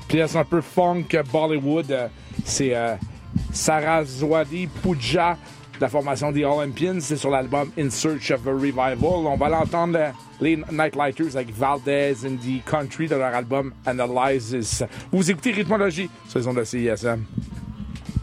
pièce un peu funk Bollywood. C'est Saraswati Puja de la formation des Olympians. C'est sur l'album In Search of a Revival. On va l'entendre, les Nightlighters avec Valdez Indie Country de leur album Analysis. Vous écoutez Rythmologie sur les ondes de CISM.